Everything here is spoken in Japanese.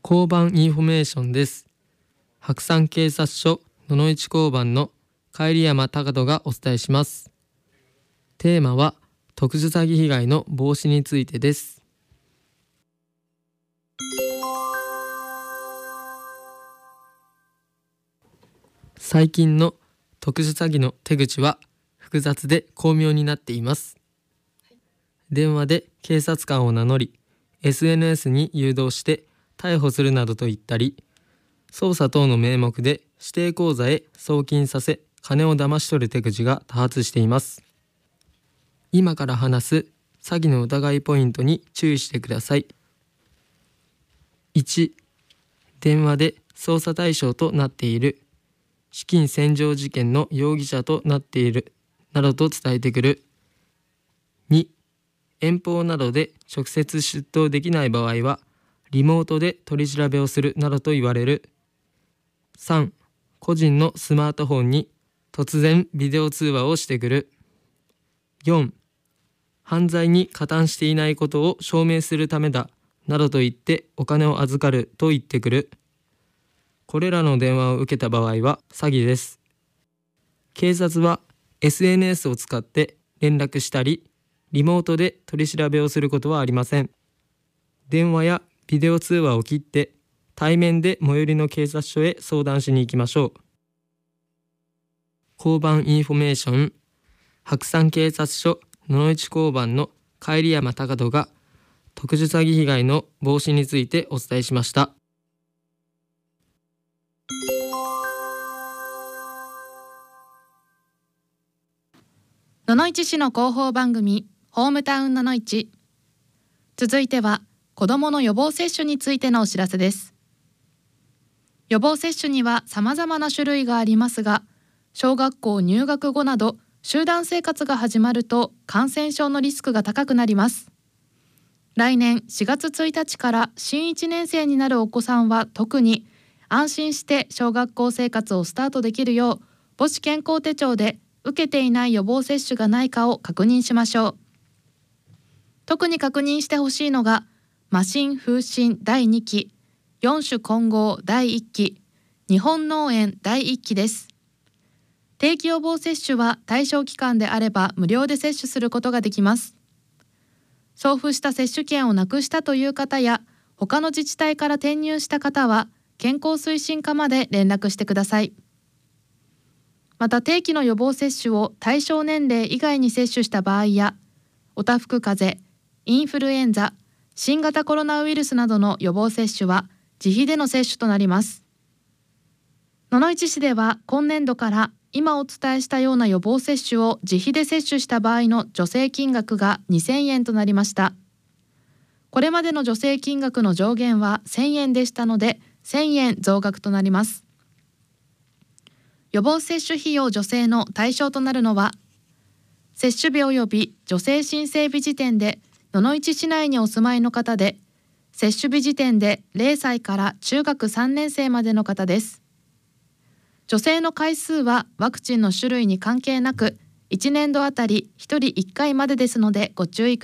交番インフォメーションです。白山警察署野々市交番の帰山隆人がお伝えします。テーマは特殊詐欺被害の防止についてです。最近の特殊詐欺の手口は複雑で巧妙になっています。電話で警察官を名乗り、SNS に誘導して逮捕するなどと言ったり、捜査等の名目で指定口座へ送金させ、金を騙し取る手口が多発しています。今から話す詐欺の疑いポイントに注意してください。1、電話で捜査対象となっている、資金洗浄事件の容疑者となっているなどと伝えてくる。2、遠方などで直接出頭できない場合はリモートで取り調べをするなどと言われる。3、個人のスマートフォンに突然ビデオ通話をしてくる。4、犯罪に加担していないことを証明するためだなどと言ってお金を預かると言ってくる。これらの電話を受けた場合は詐欺です。警察は SNS を使って連絡したり、リモートで取り調べをすることはありません。電話やビデオ通話を切って対面で最寄りの警察署へ相談しに行きましょう。交番インフォメーション、白山警察署野々市交番の帰山隆人が特殊詐欺被害の防止についてお伝えしました。 野々市市の広報番組ホームタウン野々市。続いては子どもの予防接種についてのお知らせです。予防接種には様々な種類がありますが、小学校入学後など集団生活が始まると感染症のリスクが高くなります。来年4月1日から新1年生になるお子さんは特に安心して小学校生活をスタートできるよう、母子健康手帳で受けていない予防接種がないかを確認しましょう。特に確認してほしいのが麻疹・風疹第2期、4種混合第1期、日本脳炎第1期です。定期予防接種は対象期間であれば無料で接種することができます。送付した接種券をなくしたという方や他の自治体から転入した方は健康推進課まで連絡してください。また定期の予防接種を対象年齢以外に接種した場合や、おたふく風邪、インフルエンザ、新型コロナウイルスなどの予防接種は自費での接種となります。野々市市では今年度から今お伝えしたような予防接種を自費で接種した場合の助成金額が2000円となりました。これまでの助成金額の上限は1000円でしたので1000円増額となります。予防接種費用助成の対象となるのは、接種日及び助成申請日時点で野々市市内にお住まいの方で、接種日時点で0歳から中学3年生までの方です。助成の回数はワクチンの種類に関係なく、1年度あたり1人1回までですのでご注意ください。